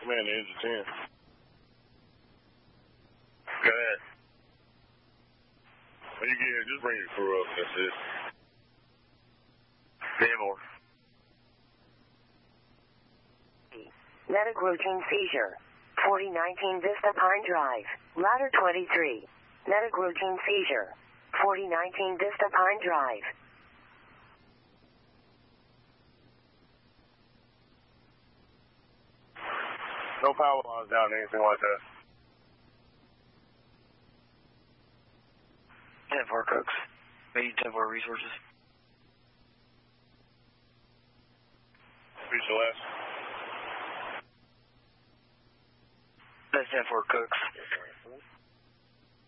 man, the ends of 10. Go ahead. When you get here, just bring your crew up. That's it. 10 more. Medic routine seizure. 4019 Vista Pine Drive. Ladder 23. Medic routine seizure. 4019 Vista Pine Drive. No power lines down, anything like that. 10-4 Cooks. Meet 10-4 resources. Reach the last. That's 10-4 Cooks.